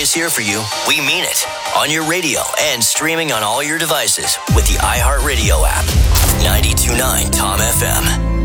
always here for you. We mean it. On your radio and streaming on all your devices with the iHeartRadio app. 92.9 Tom FM.